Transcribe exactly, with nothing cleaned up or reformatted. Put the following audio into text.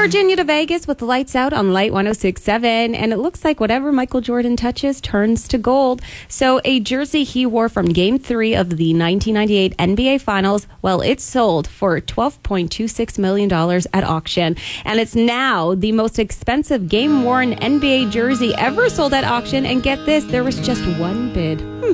Virginia to Vegas with the lights out on Light one oh six point seven, and it looks like whatever Michael Jordan touches turns to gold. So a jersey he wore from Game three of the nineteen ninety-eight N B A Finals, well, it sold for twelve point two six million dollars at auction, and it's now the most expensive game-worn N B A jersey ever sold at auction, and get this, there was just one bid. Hmm.